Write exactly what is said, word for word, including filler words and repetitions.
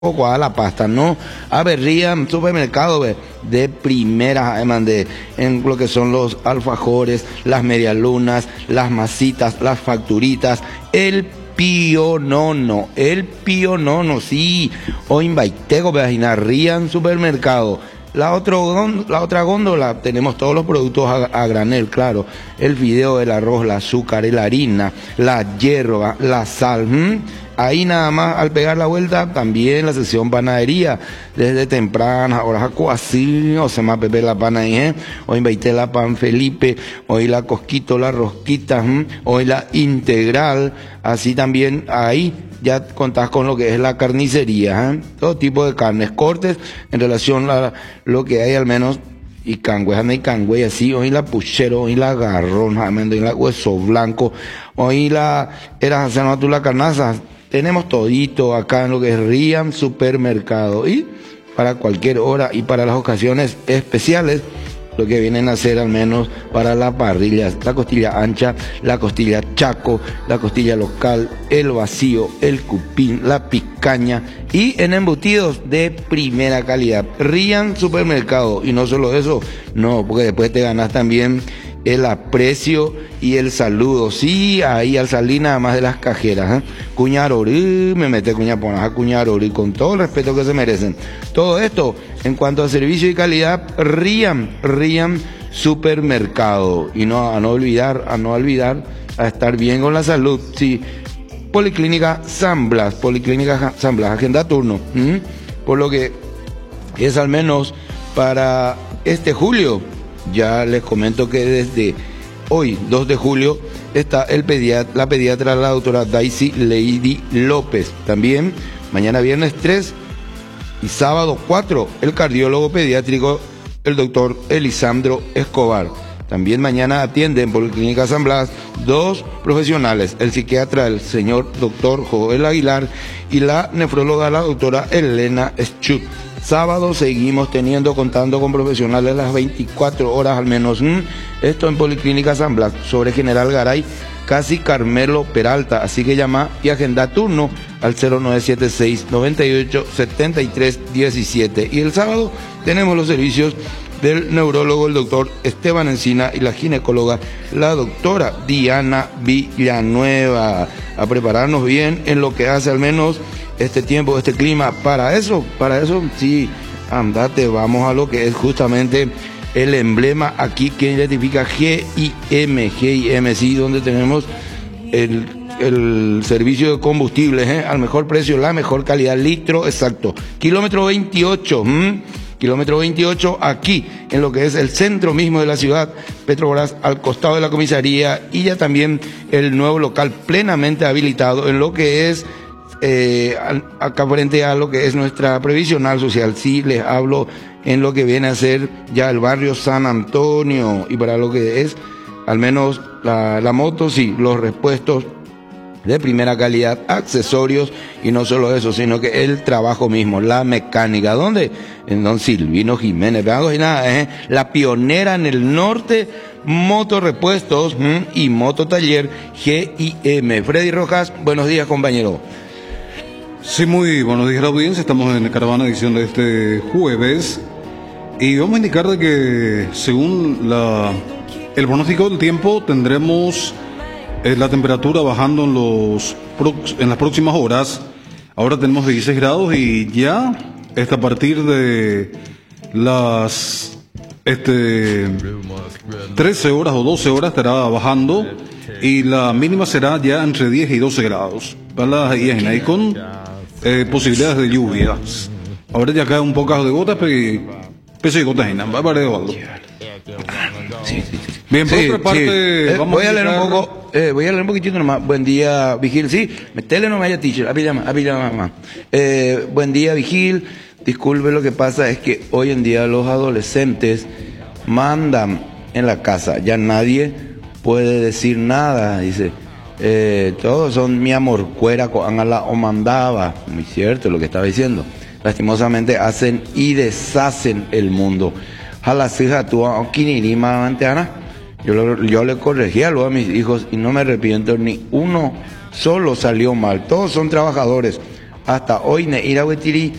poco a la pasta, ¿no? A ver, Rian, supermercado ve, de primera, además de en lo que son los alfajores, las medialunas, las masitas, las facturitas, el pionono, el pionono, sí, o invaitego, vagina, Rian, supermercado. La, otro, la otra góndola tenemos todos los productos a, a granel, claro. El fideo, el arroz, el azúcar, la harina, la hierba, la sal. ¿Mm? Ahí nada más al pegar la vuelta, también la sección panadería. Desde temprana, horas así, o se me pepe la pana ahí, ¿eh? Hoy invaité la pan Felipe, hoy la cosquito, la rosquita, ¿Mm? Hoy la integral. Así también ahí ya contás con lo que es la carnicería, ¿eh? Todo tipo de carnes, cortes en relación a lo que hay al menos, y cangüe, y cangüe, así, hoy la puchero, hoy la garrón, hoy la hueso blanco, hoy la, eras hacer tú la carnaza, tenemos todito acá en lo que es Rian Supermercado, y para cualquier hora y para las ocasiones especiales, lo que vienen a hacer al menos para la parrilla, la costilla ancha, la costilla chaco, la costilla local, el vacío, el cupín, la picaña y en embutidos de primera calidad. Rian Supermercado, y no solo eso, no, porque después te ganas también el aprecio y el saludo, sí, ahí al salir nada más de las cajeras, ¿eh? Cuñarori, me mete cuña ponas a Cuñarori, con todo el respeto que se merecen. Todo esto, en cuanto a servicio y calidad, Rian, Rian Supermercado, y no, a no olvidar, a no olvidar, a estar bien con la salud, sí. Policlínica San Blas, Policlínica San Blas, agenda turno, ¿Mm? Por lo que es al menos para este julio. Ya les comento que desde hoy, dos de julio, está el pediatra, la pediatra, la doctora Daisy Lady López. También mañana viernes tres y sábado cuatro, el cardiólogo pediátrico, el doctor Elisandro Escobar. También mañana atienden por Clínica San Blas dos profesionales, el psiquiatra, el señor doctor Joel Aguilar, y la nefróloga, la doctora Elena Schut. Sábado seguimos teniendo, contando con profesionales las veinticuatro horas al menos. ¿Mm? Esto en Policlínica San Blas, sobre General Garay, casi Carmelo Peralta. Así que llama y agenda turno al cero nueve siete seis, nueve ocho, siete tres uno siete. Y el sábado tenemos los servicios del neurólogo, el doctor Esteban Encina, y la ginecóloga, la doctora Diana Villanueva. A prepararnos bien en lo que hace al menos este tiempo, este clima. Para eso, para eso, sí, andate, vamos a lo que es justamente el emblema aquí que identifica G I M, G I M, sí, donde tenemos el, el servicio de combustibles, ¿eh? Al mejor precio, la mejor calidad, litro exacto. Kilómetro veintiocho, ¿m? Kilómetro veintiocho, aquí, en lo que es el centro mismo de la ciudad, Petrobras, al costado de la comisaría, y ya también el nuevo local plenamente habilitado en lo que es Eh, acá frente a lo que es nuestra previsional social. Sí, les hablo en lo que viene a ser ya el barrio San Antonio, y para lo que es al menos la, la moto, sí, los repuestos de primera calidad, accesorios, y no solo eso, sino que el trabajo mismo, la mecánica. ¿Dónde? En Don Silvino Jiménez, y nada, ¿eh? La pionera en el norte, motorrepuestos ¿m? y mototaller G I M. Freddy Rojas, buenos días, compañero. Sí, muy buenos días a la audiencia. Estamos en la caravana edición de este jueves y vamos a indicar de que según la, el pronóstico del tiempo tendremos eh, la temperatura bajando en, los, en las próximas horas. Ahora tenemos dieciséis grados y ya está a partir de las este, trece horas o doce horas estará bajando, y la mínima será ya entre diez y doce grados. Para y con Eh, posibilidades de lluvia. Ahora ya caen un poco de gotas, pero peso de gotas en ambas. Sí, sí, sí. Bien, por sí, otra parte, sí. Eh, vamos voy a, a leer indicar... un poco, eh, voy a leer un poquitito nomás. Buen día, Vigil. Sí, metele nomás ya, teacher. A pilla más, a pilla más. Eh, buen día, Vigil. Disculpe, lo que pasa es que hoy en día los adolescentes mandan en la casa. Ya nadie puede decir nada, dice. Eh, todos son mi amor, cuera, coangala o mandaba. Muy cierto lo que estaba diciendo. Lastimosamente hacen y deshacen el mundo. Jalasija, tú, yo, lo, yo le corregía luego a mis hijos y no me arrepiento, ni uno solo salió mal. Todos son trabajadores. hasta hoy ne ira wetiri